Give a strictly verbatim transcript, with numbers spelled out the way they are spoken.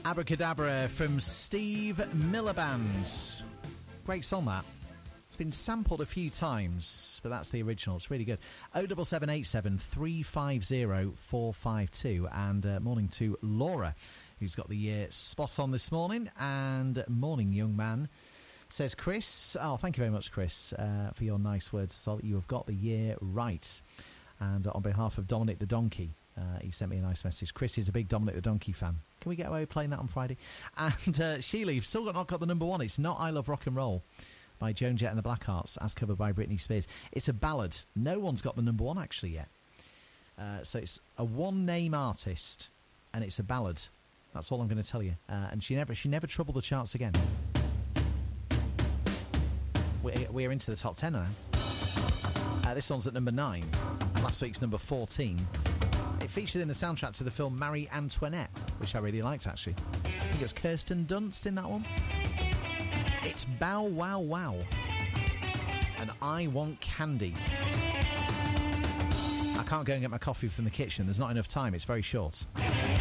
Abracadabra from Steve Miller Band. Great song, that. It's been sampled a few times, but that's the original. It's really good. oh seven seven eight seven, three five zero, four five two. And uh, morning to Laura, who's got the year spot on this morning. And morning, young man, says Chris. Oh, thank you very much, Chris, uh, for your nice words. So you have got the year right. And uh, on behalf of Dominic the Donkey, uh, he sent me a nice message. Chris is a big Dominic the Donkey fan. Can we get away with playing that on Friday? And uh, Sheila, you've still got not got the number one. It's Not I Love Rock and Roll by Joan Jett and the Blackhearts, as covered by Britney Spears. It's a ballad. No one's got the number one, actually, yet. Uh, so it's a one-name artist, and it's a ballad. That's all I'm going to tell you. Uh, and she never she never troubled the charts again. We're, we're into the top ten now. Uh, this one's at number nine. Last week's number fourteen. It featured in the soundtrack to the film Marie Antoinette, which I really liked, actually. I think it was Kirsten Dunst in that one. It's Bow Wow Wow, and I Want Candy. I can't go and get my coffee from the kitchen. There's not enough time. It's very short.